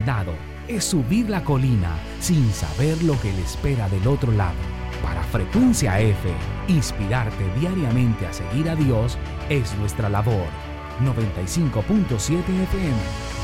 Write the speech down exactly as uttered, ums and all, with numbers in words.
soldado es subir la colina sin saber lo que le espera del otro lado. Para Frecuencia F, inspirarte diariamente a seguir a Dios es nuestra labor. noventa y cinco punto siete F M